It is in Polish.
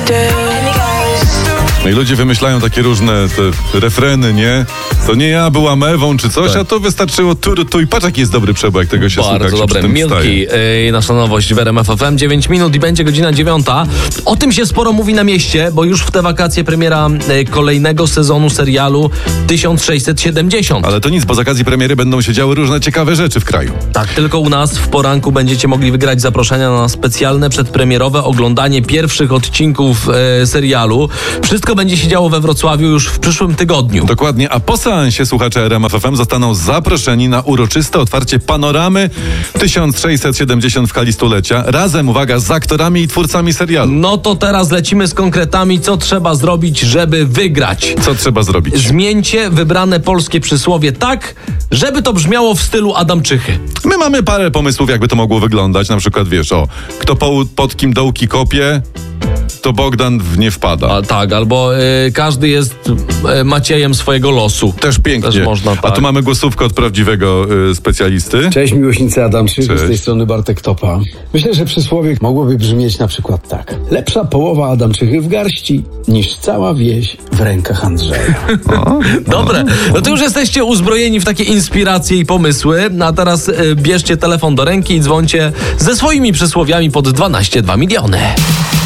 No i ludzie wymyślają takie różne te refreny, nie? To nie ja byłam Ewą czy coś, Tak. a to wystarczyło tu i patrz jaki jest dobry przebój, jak tego się słucha. Bardzo jak się dobre. przy tym Milki, wstaje. nasza nowość w RMF FM. 9 minut i będzie godzina 9. O tym się sporo mówi na mieście, bo już w te wakacje premiera kolejnego sezonu serialu 1670. Ale to nic, bo z okazji premiery będą się działy różne ciekawe rzeczy w kraju. Tak, tylko u nas w poranku będziecie mogli wygrać zaproszenia na specjalne przedpremierowe oglądanie pierwszych odcinków serialu. Wszystko będzie się działo we Wrocławiu już w przyszłym tygodniu. Dokładnie, a po seansie słuchacze RMF FM zostaną zaproszeni na uroczyste otwarcie panoramy 1670 w skali stulecia. Razem, uwaga, z aktorami i twórcami serialu. No to teraz lecimy z konkretami, co trzeba zrobić, żeby wygrać. Co trzeba zrobić? Zmieńcie wybrane polskie przysłowie tak, żeby to brzmiało w stylu Adamczychy. My mamy parę pomysłów, jakby to mogło wyglądać. Na przykład, wiesz, kto pod kim dołki kopie, to Bogdan w nie wpada. A, tak, albo każdy jest Maciejem swojego losu. Też pięknie. Też można, tak. A tu mamy głosówkę od prawdziwego specjalisty. Cześć miłośnicy Adamczyków, Cześć. z tej strony Bartek Topa. Myślę, że przysłowie mogłoby brzmieć na przykład tak. Lepsza połowa Adamczychy w garści niż cała wieś w rękach Andrzeja. Dobre. No to już jesteście uzbrojeni w takie inspiracje i pomysły. No a teraz bierzcie telefon do ręki i dzwońcie ze swoimi przysłowiami pod 12 2 miliony.